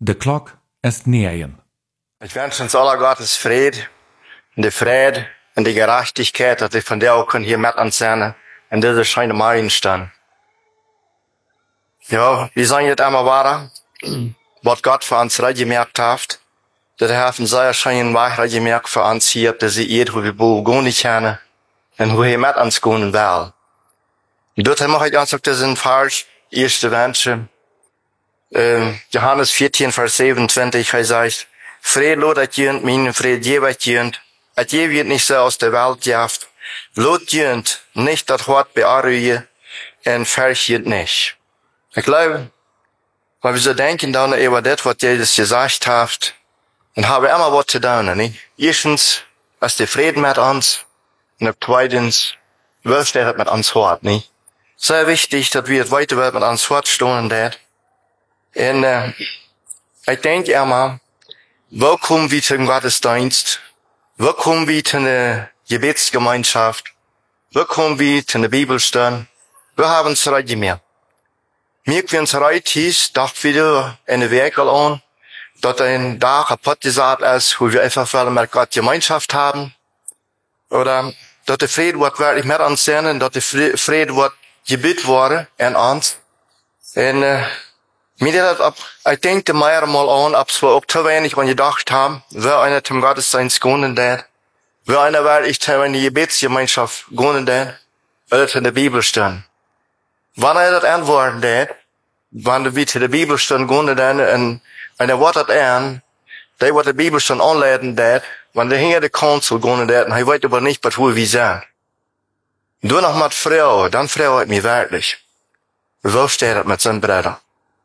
De klok ist 9. Ich wünsche uns aller Gottes Fried und die Friede und die Gerechtigkeit, dass wir von der auch hier mit uns sein in dieser schönen Meilenstein. Ja, wir sagen jetzt einmal weiter, was Gott für uns gemerkt hat. Dat heeft een zeer schönen Weg gemerkt für uns hier, dass sie eet, wo wir gehen können und wo wir mit uns gehen will. Und dort mache ich uns auch diesen Vers, erste Wünsche. Johannes 14, Vers 27, er sagt, Fried lodet jönt, meinen Fried jeweit jönt, et je wird nicht so aus der Welt jaft, lot jönt, nicht das Wort bearrühe, und verchiert nicht. Ich glaube, weil wir so denken dann über das, was Jesus gesagt hat, und habe immer was zu tun, nicht? Erstens, ist der Frieden mit uns, und zweitens, was steht mit uns fort, nicht? Sehr wichtig, dass wir weiter mit uns fortstehen, das. Und, ich denke immer, wo kommen wir zum Gottesdienst? Wo kommen wir zu einer Gebetsgemeinschaft? Wo kommen wir zu einer Bibelstunde? Wir haben uns Zeit mehr. Mir können uns Zeit hieß, doch wieder in der Werkel an, dass ein Tag kaputt gesagt ist, wo wir einfach mit Gott Gemeinschaft haben. Oder, dass der Friede wird wirklich mit uns sein, und dass der Friede wird gebet worden in uns. Und, ich denke mir mal an, ob wir auch zu wenig an gedacht haben, wer einer zum Gottesdienst gehen wird, wer einer wirklich zu einer Gebetsgemeinschaft gehen wird, oder in der Bibelstunde. Wann er das antworten wird, wann wir zu der Bibelstunde gehen wird, und er wird das an, der wird die Bibelstunde anleiten wird, wann der hinter der Konsul gehen wird, und er weiß aber nicht, was wir sind. Du noch mit Frau, dann Frau hat mich wirklich. Wo steht das mit seinen Brüdern?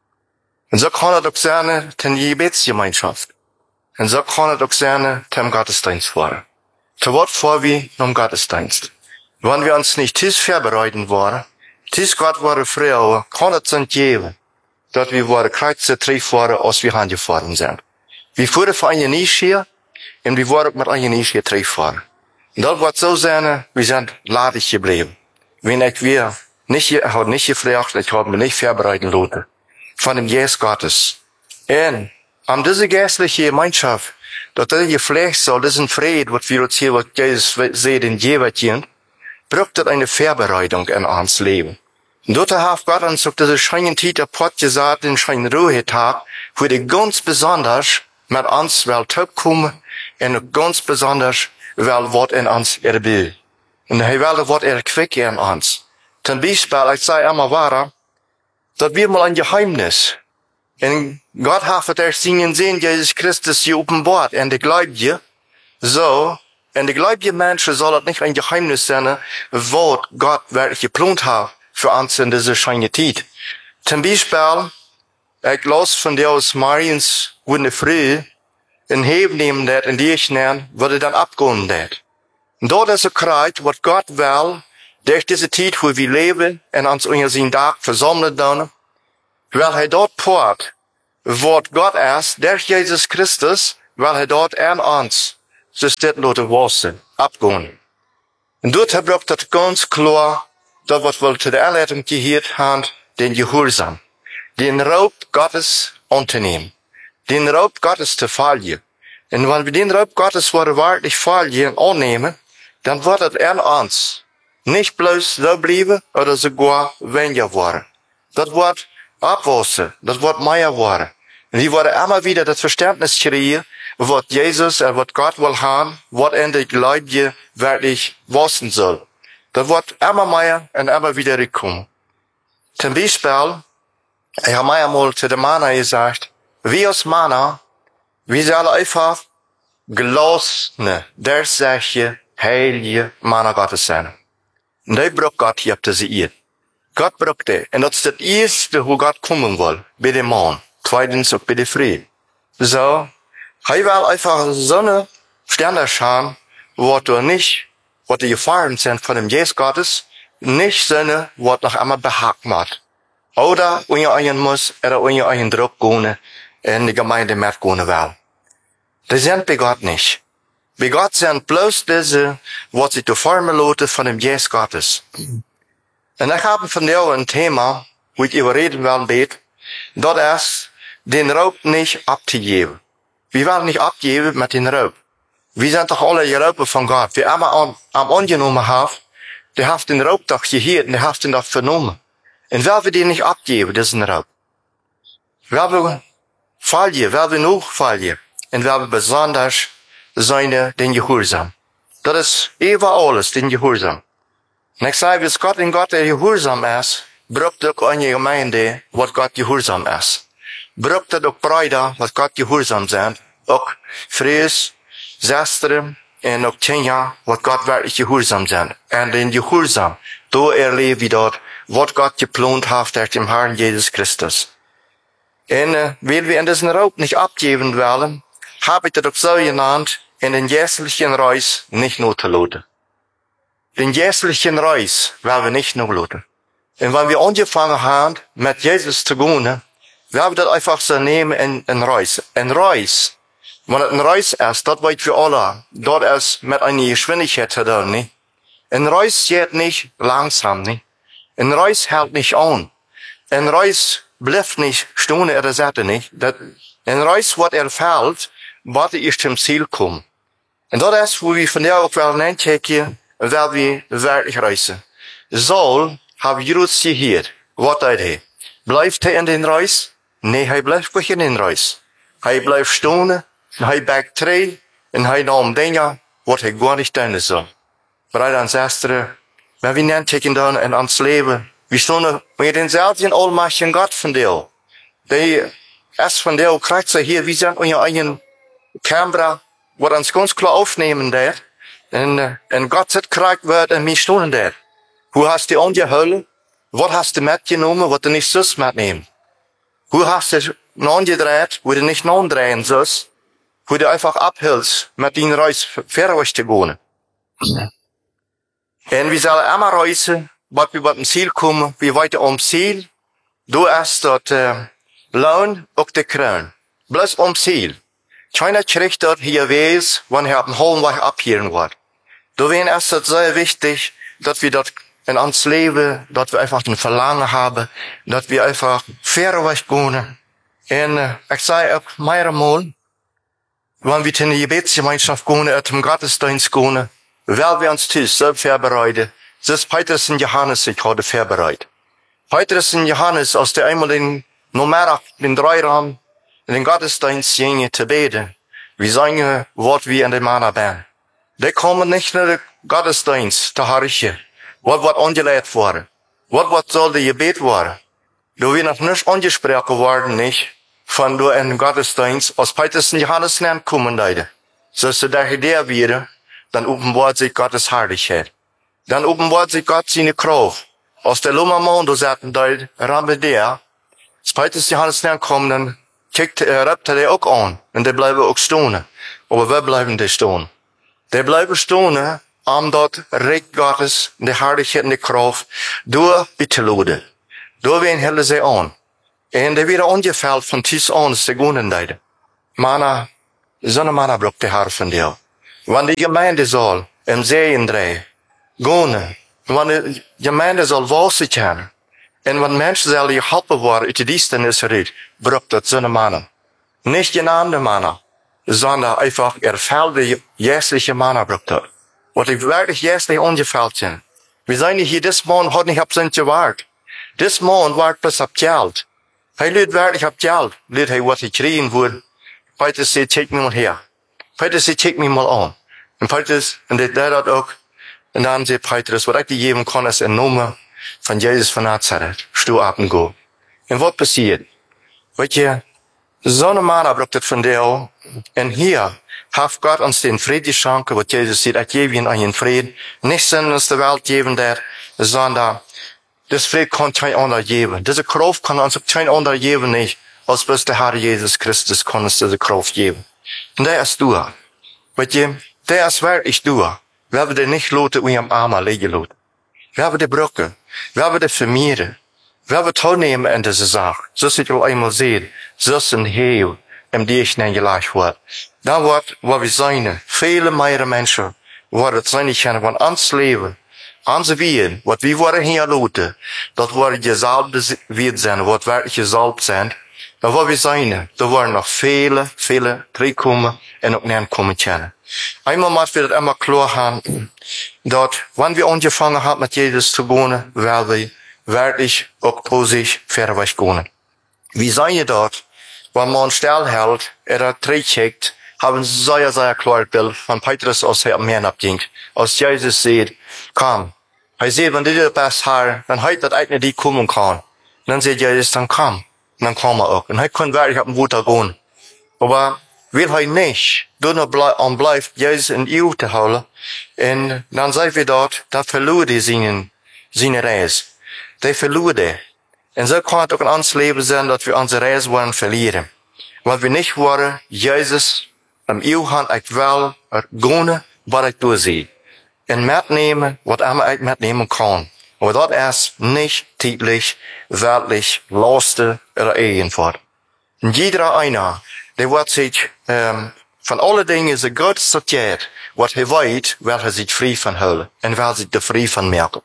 Und so kann er doch sein, in die Gebetsgemeinschaft. Und so kann er doch sein, zum Gottesdienst fahren. Zu was vor wie zum Gottesdienst. Wenn wir uns nicht dies vorbereiten wollen, dies Gott war Frau, kann es uns geben, dass wir waren Kreuze treffen waren, als wir angefahren sind. Wir fuhren für eine Nische, und wir waren mit einer Nische treffen. Und das wird so sein, wir sind ladig geblieben. Wenn wir nicht gefragt, ich habe mich nicht vorbereiten lassen. Von dem Jesus Gottes. Und, diese geistliche Gemeinschaft, dass das geflecht soll, diesen Fried, was wir uns hier, was Jesus sieht in Jeweitjen, braucht das eine Vorbereitung in uns Leben. Und dort hat Gott uns auf diese schönen Tite Pott gesagt, den schönen Ruhetag, wo die ganz besonders mit uns will kommen, und ganz besonders will Wort in uns will. Und er will Wort erquicken in uns. Zum Beispiel, ich sage immer weiter, dass wir mal ein Geheimnis. Und Gott hat der singen sehen, Jesus Christus hier offenbart. Und der Gläubige, so, und der gläubige Menschen soll das nicht ein Geheimnis sein, was Gott wirklich geplant hat für uns in dieser schönen Zeit. Zum Beispiel, ich las von der aus Mariens, wo in der Früh, in Heben nehmen das, in die ich nenne, würde dann abgehen das. Und dort ist Kreuz, was Gott will, durch diese Zeit, wo wir leben, und uns unter seinen Tag versammeln dann, weil dort port, was Gott ist, durch Jesus Christus, weil dort an uns, so steht Leute wasen, abgehen. Und dort braucht das ganz klar, das was wir zu der Anleitung gehört haben, den Gehorsam, den Raub Gottes anzunehmen, den Raub Gottes zu folgen. Und wenn wir den Raub Gottes wirklich folgen und annehmen, dann wird das an uns nicht bloß so bleiben oder sogar weniger werden. Das wird abwachsen, das wird mehr werden. Und wir werden immer wieder das Verständnis kriegen, was Jesus und was Gott will haben, was in der Gläubige wirklich wachsen soll. Das wird immer mehr und immer wieder rückkommen. Zum Beispiel, ich habe mir einmal zu den Männern gesagt, wir als Männer, wir sollen einfach gelassene, dersäche, heilige Männer Gottes sein. Und die braucht Gott hier auf diese Erde. Gott braucht die. Und das ist das Erste, wo Gott kommen will. Bei dem Mann. Zweitens auch bei der Frau. So. Er will einfach so eine Sterne schauen, wo du nicht, wo die Gefahren sind von dem Jesus Gottes, nicht so eine, wo noch einmal behagt wird. Oder unter einen muss, oder unter einen Druck gehen, in die Gemeinde mitgehen will. Das sind bei Gott nicht. Bei Gott sind bloß diese, was sie zu formen lassen von dem Jesus Gottes. Und ich habe von dir ein Thema, wo ich überreden will, das ist, den Raub nicht abzugeben. Wir werden nicht abgeben mit den Raub. Wir sind doch alle geraubt von Gott. Wir einmal am angenommen haben, der hat den Raub doch gehört und der hat den doch vernommen. Und wer wir den nicht abgeben, das ist ein Raub. Wer wir fallen, wer wir noch fallen, und wer wir besonders seine, den Gehorsam. Das ist über alles, den Gehorsam. Und ich sage, wenn Gott in Gott der Gehorsam ist, braucht auch eine Gemeinde, was Gott Gehorsam ist. Braucht auch Brüder, was Gott Gehorsam sind. Auch Fries, Schwestern und auch Kinder, was Gott wirklich Gehorsam sind. Und den Gehorsam, da erleben wir dort, was Gott geplant hat durch den Herrn Jesus Christus. Und weil wir in diesen Raub nicht abgeben wollen, habe ich das auch so genannt, in den jährlichen Reis nicht noten. Den jährlichen Reis werden wir nicht noten. Und wenn wir angefangen haben, mit Jesus zu gehen, werden wir das einfach so nehmen in Reis. Ein Reis, wenn es ein Reis ist, das weiß wir alle, dort ist mit einer Geschwindigkeit da, nicht? Ein Reis geht nicht langsam, nicht? Ein Reis hält nicht an. Ein Reis bleibt nicht stehen an der Seite, nicht? Ein Reis, was fällt, warte ich zum Ziel kommen. Und das ist, wo wir von der auch wollen entdecken, weil wir wirklich reisen. Saul hat Jesus gehört. Was tut er? Bleibt er in den Reis? Nee, er bleibt nicht in den Reis. Er bleibt stehen, er backt drei, und er nahm Dinge, was er gar nicht tun soll. Brüder und Schwestern, wenn wir entdecken dann in uns Leben, wir stehen mit denselben allmächtigen Gott von dir. Der ist von dir, kriegt er hier, wir sind unser eigenen Kamera, was uns ganz klar aufnehmen der. Und Gott hat gekriegt wird und wir stehen der. Wo hast du angeholt? Was hast du mitgenommen, was du nicht sonst mitnehmen? Wo hast du angedreht, wo du nicht andrehen sollst? Wo du einfach abhältst, mit den Reis vorwärts zu gehen. Und wir sollen immer reisen, was wir mit dem Ziel kommen, wir weiter am Ziel. Du hast dort Lohn auch die Krone. Bloß am Ziel. Keiner kriegt dort hier weiß, wann er am Hohenweg abhören wird. Deswegen ist es sehr wichtig, dass wir dort in uns leben, dass wir einfach ein Verlangen haben, dass wir einfach fairerweise gehen. Und ich sage auch mehrmals, wenn wir in die Gebetsgemeinschaft gehen, zum Gottesdienst gehen, weil wir uns selbst vorbereiten, das ist Petrus und Johannes sich heute vorbereitet. Petrus und Johannes, aus der einmal den Nummer, den Dreiraum, in den Gottesdienst gingen zu beten. Wir sagen, was wir in der Mana bin. Die kommen nicht in den Gottesdienst, der Harche. Was wird angelehrt worden? Was soll der Gebet werden? Du wir noch nicht angesprochen worden, nicht? Von du in den Gottesdienst, aus Petrus und Johannes nicht kommen, leider. So ist der Idee wieder, dann offenbart sich Gottes Herrlichkeit. Dann offenbart sich Gott seine Kraft. Aus der Lummermond, du sagten da, Rambe der, als Petrus und Johannes nicht kommen, dann rappt er auch an. Und der bleiben auch stehen. Aber wir bleiben da stehen. Der bleiben stehen, am dort Recht Gottes, die Herrlichkeit und die Kraft, durch bitte lode. Durch wen helle sie an. Und der wieder angefällt von Tis an, ist der Gunnen leide. Mana, so eine Mana braucht der Herr von dir. Wenn die Gemeinde soll, im Seen drehen, gehen, wenn die Gemeinde soll Wasser kennen, und wenn Menschen soll geholpen worden, uit die Dienstnis red, braucht das so eine Mana. Nicht eine andere Mana, sondern einfach erfällte, jährliche Mana braucht das. Was ich wirklich jährlich angefällt sind. Wir sind hier, das Mann hat nicht ab Cent gewahrt. Das Mann wart bis ab Geld. Hij lüt wirklich ab Geld. Lüt hij was ich kriegen würde. Petrus sagt, check mich mal her. Petrus sagt, check mich mal an. Und Petrus, und der hat auch, und dann sagt Petrus, was ich dir geben kann, ist ein Nummer von Jesus von Nazareth. Steh ab und go. Und was passiert? Weißt du, so eine Mana braucht das von dir auch. Und hier hat Gott uns den Frieden geschenkt, was Jesus sagt, ich gebe ihnen einen Frieden. Nicht sind uns der Welt geben, sondern das Frieden kann kein anderer geben. Diese Kraft kann uns kein anderer geben, nicht, als bis der Herr Jesus Christus kann uns diese Kraft geben. Und der ist du. Weißt du, der ist wirklich du. Wir haben den nicht loten, wie am Arm legen loten. Wir haben die Brücke. Wir haben die Familie. Wir haben teilnehmen in diese Sache. So ich auch einmal sehen. So ist ein Heil, in die ich nicht gleich wird. Da wird, wo wir sein, viele mehr Menschen, wo das sein können, von uns leben, uns Wien, was wir wollen hier loten, das wird gesalbt wird sein, was wirklich gesalbt sind, Da wo wir sein, da waren noch viele terugkomen en ook näher kommen können. Einmal müssen wir das immer klar haben, dort, wann wir angefangen haben mit Jesus zu gehen, weil wir wirklich auch positiv verweg gehen. Wir sein dort, wenn man still hält, zurückcheckt, haben sehr klar Bild von Petrus aus der Meer abging. Als Jesus sagt, komm. Er sagt, wenn du dir das hast, dann heute das eigentlich die kommen kann. Dann sagt Jesus, dann komm. Und dann kommen wir auch. Und er kann wirklich auf den Wuter gehen. Aber will er nicht, bleibt Jesus in die zu holen. Und dann sind wir dort, da verloren die seine Reise. Die verloren die. Und so kann es auch in uns Leben sein, dass wir unsere Reise wollen verlieren. Weil wir nicht wollen, Jesus am Hand ich wel gehen, wat ik doorzie. En metnemen, wat immer ik metnemen kan. Maar dat is niet tijdlich, weltlich, laste oder irgendwas. En jeder einer, der wordt zich, van alle dingen zo goed sortiert, wat hij weet, wil hij zich vrij van houden. En wil zich er vrij van merken.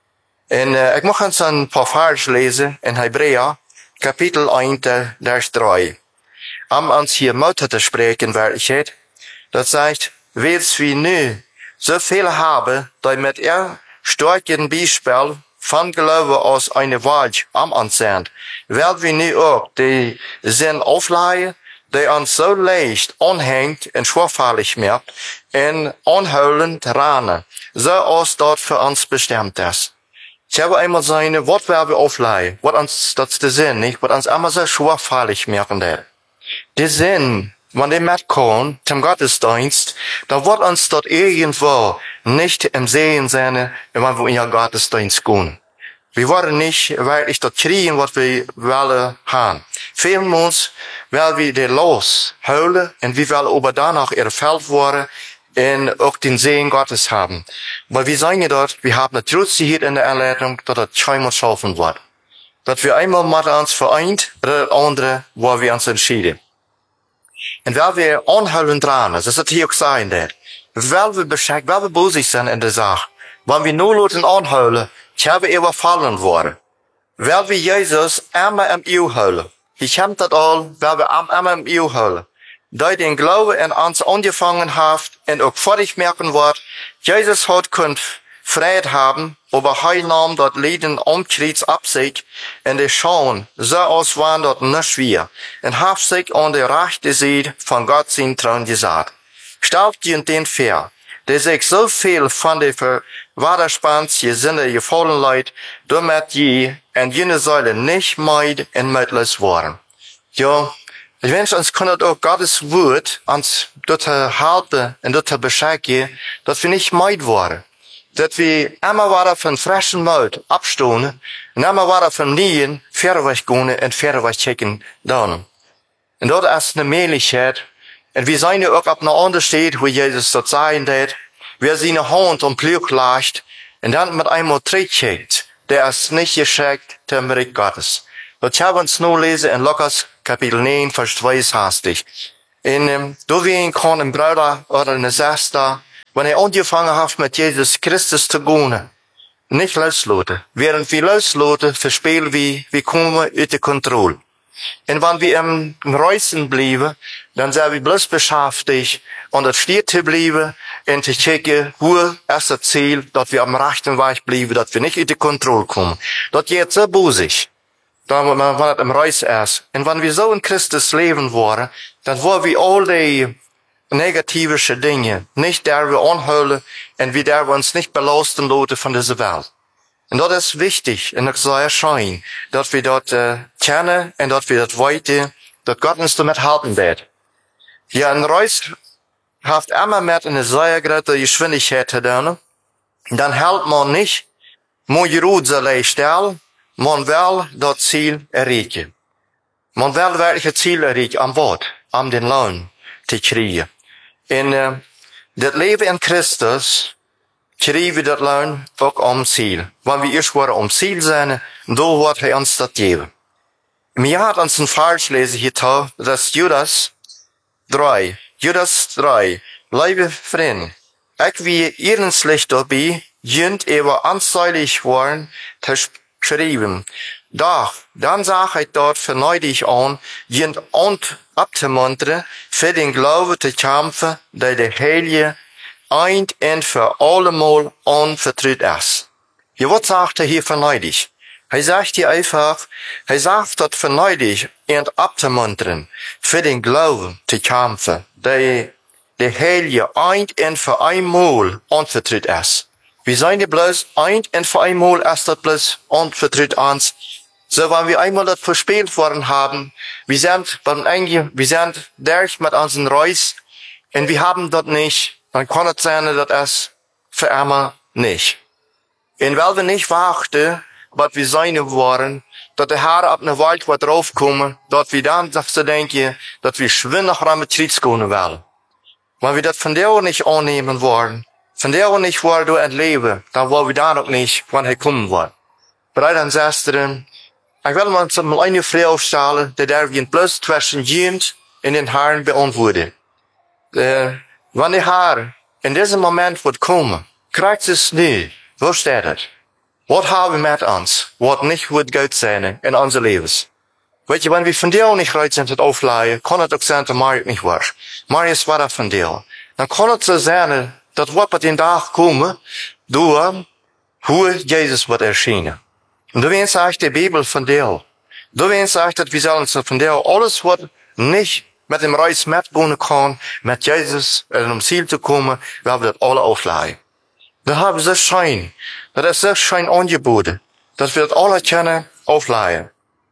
En ik mag eens een paar versen lezen in Hebräer, Kapitel 1, vers 3. Am uns hier Mutter zu sprechen, Wirklichkeit, das sagt, weils wir nu so viel haben, die mit ihr starken Beispiel von Glaube aus eine Welt am uns sind, weil wir nu auch die Sinn aufleihen, die uns so leicht anhängt und schwerfällig macht, und anholend ranen, so als dort für uns bestimmt ist. Ich habe einmal seine, was werden wir aufleihen, was uns, das ist der Sinn, nicht, was uns immer so schwerfällig machen wird. Der Sinn, wenn der mitkommt zum Gottesdienst, da wird uns dort irgendwo nicht im Sehen sein, wenn wir in den Gottesdienst gehen. Wir wollen nicht wirklich dort kriegen, was wir wollen haben. Fehlen uns, weil wir die losholen und wir wollen aber danach erfüllt worden und auch den Segen Gottes haben. Weil wir sagen dort, wir haben natürlich hier in der Erleitung, dass das scheinbar schaffen wird. Dass wir einmal mit uns vereint, oder das andere, wo wir uns entschieden. Und weil wir anhalten dran, das ist hier auch sein, weil wir beschäftigt, weil wir bosig sind in der Sache, wenn wir nur Leute anhalten, ich habe überfallen worden. Weil wir Jesus immer im Eau halten. Ich habe das all, weil wir immer im Eau halten. Da den Glaube in uns angefangen hat, und auch fertig merken wird, Jesus hat könnt Freiheit haben, aber hij nahm dat Leden omkreeds op zich en de schauen, so als waren dat nicht wir, en hat sich an der rechte Seite von Gott sein Thron gesagt. Stellt ihr den fair, der sich so viel von der Verwaderspanns Sinne gefallen leid, damit je en jene Säule nicht meid en mittellos waren. Ja, ich wünsche uns können auch Gottes Wort uns dort halten und dort beschäftigen, dass wir nicht meid waren. Dat we immer wieder von frischen Mut abstoßen und immer wieder von Nien verweg gehen und verweg checken dann. Und dort ist eine Möglichkeit, und wir sind ja auch auf einer anderen Stelle, wo Jesus dort sein wird, wer seine Hand am Glück legt und dann mit einmal zurückcheckt, der ist nicht geschickt, der Reich Gottes. Das haben wir uns nur lesen in Lukas Kapitel 9, Vers 2 hastig. Und da wir kann ein Bruder oder eine Schwester, wenn er angefangen hat, mit Jesus Christus zu gehen, nicht loslassen. Während wir loslassen, verspielen wir kommen uit der Kontrolle. Und wenn wir im Reisen bleiben, dann sind wir bloß beschäftigt, an das Stier zu bleiben, und zu checken, wo ist das Ziel, dass wir am rechten Weg bleiben, dass wir nicht in die Kontrolle kommen. Das geht so bosig, wenn das im Reis ist. Und wenn wir so in Christus leben wollen, dann wollen wir all die negative Dinge nicht der wir anholen und wie der wir uns nicht belasten lassen von dieser Welt. Und das ist wichtig und es soll erscheinen, dass wir dort kennen und dass wir dort weiter, dass Gott uns damit helfen wird. Ja, ein Reis hat immer mit eine sehr große Geschwindigkeit zu tun. Dann hält man nicht, man geruht so leicht still, man will das Ziel erreichen. Man will wirklich ein Ziel erreichen am Wort, am den Lohn zu kriegen. En dat leven in Christus krijgen we dat Lohn ook om Ziel. Wenn wir erst worden om Ziel zijn, dan wordt hij ons dat geven. Mir hat uns ein Vers lesen hier, das ist Judas 3. Judas 3. Liebe Freunde, ich wie ihren schlecht dabei, jünd aber anzeilig worden, zu schreiben, Doch, dann sage ich dort verneudig an, jent und abzumunteren, für den Glauben zu kämpfen, der Heilige ein und für allemal anvertraut ist. Ja, was sagt er hier verneudig? Er sagt hier einfach, er sagt dort verneudig und abzumuntern, für den Glauben zu kämpfen, der Heilige ein und für einmal anvertraut ist. Wir sind ja bloß ein und für einmal ist das bloß anvertraut uns. So, wenn wir einmal das verspielt worden haben, wir sind durch mit unseren Reis, und wir haben das nicht, dann kann es sein, dass es für immer nicht. Und weil wir nicht warten, was wir sein wollen, dass der Herr ab einer Welt wird draufkommen, dass wir dann, sagst du, denken, dass wir schwindig ran mit Tritt gehen wollen. Wenn wir das von der nicht annehmen wollen, von der nicht wollen wir entleben, dann wollen wir da noch nicht, wann er kommen wird. Brüder und Schwestern, ich will mal eine Frage aufstellen, die darf ich bloß zwischen Jent und den Herrn beantworten. Wenn der Herr in diesem Moment wird kommen, kriegt es nie. Wo steht das? Was haben wir mit uns? Was nicht wird gut sein in unser Lebens? Weet je, wenn wir von dir nicht reut sind, das aufleihen, kann es auch sein, dass Mario nicht war. Mario ist war von dir. Dann kann es so sein, dass was bei den Tag kommen, durch, hoe Jesus wird erschienen. Und du willst sagt die Bibel von dir. Du willst sagt, dass wir sollen von dir alles, was nicht mit dem Reis mitgehen kann, mit Jesus um Ziel zu kommen, werden wir das alle aufleihen. Da haben wir so schön, das ist so schön angeboten, dass wir das alle können aufleihen.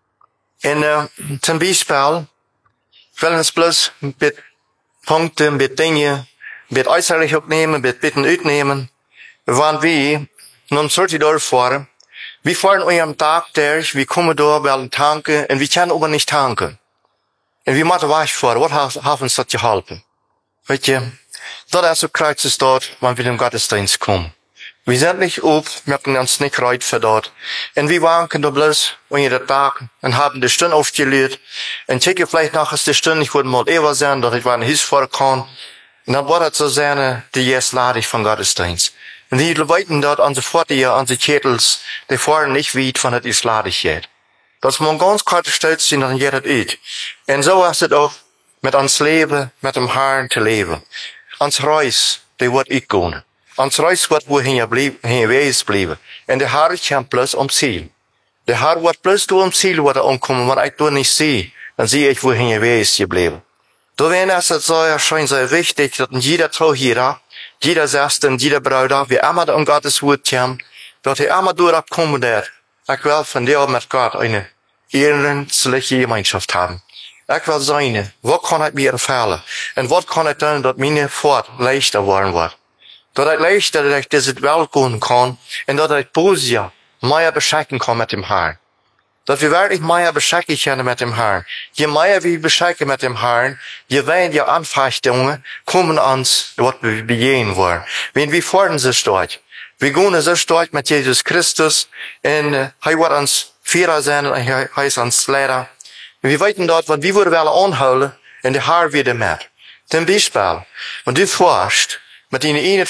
Und zum Beispiel, will uns bloß mit Punkten, mit Dingen, mit äußerlich aufnehmen, mit Bitten uitnehmen, wann wir nun sollte durchfahren, wir fahren eurem Tag durch, wir kommen da, wir tanken, und wir können aber nicht tanken. Und wir müssen wegfahren, was hat uns das geholfen? Weet je, dat is ook kruids dort, wanneer we in den Gottesdienst kommen. Wir sind nicht merken uns nicht reut für dort. Und wir wanken da bloß in den Tag und haben die Stunde aufgelegt. Und checke vielleicht nachher die Stunde, ich würde mal eher sein, dass ich wann Hiss vor kann. Und dann wird es so sein, die jetzt lade ich von Gottesdienst. Und die Leute dort an sofort an die Kettels, die fahren nicht weit von das lade ich jetzt. Das muss man ganz klar stolz sein, dass jeder das. Und so ist es auch mit uns Leben, mit dem Herrn zu leben. Ans Reis, die wird ich gehen. Ans Reis wird wohin wees bleiben. Und der Herr kommt bloß Ziel. Der Herr wird bloß um Ziel umkommen, wenn ich da nicht sehe, dann sehe ich, wohin wees geblieben. Da wäre es so schön sehr wichtig, dass jeder Trauhierer, jeder Schwester, jeder Bruder, wie immer um Gottes Wort kommt, dass er immer durchkommen wird. Ich will von dir mit Gott eine ehrliche Gemeinschaft haben. Ich will sein, was kann ich mir erfüllen? Und was kann ich tun, dass meine Fahrt leichter werden wird? Dass ich leichter durch diese Welt gehen kann und dass ich positiv mehr beschenken kann mit dem Herrn. Dass wir wirklich mehr beschenken können mit dem Herrn. Je mehr wir beschenken mit dem Herrn, je weniger Anfechtungen kommen uns, was wir begehen wollen. Wenn wir fahren so stark, wir gehen so stark mit Jesus Christus und er wird uns Führer sein und er ist uns Lehrer. Und wir wissen dort, was wir wollen anholen und der Herr wieder mit. Zum Beispiel, wenn du fährst, mit deinen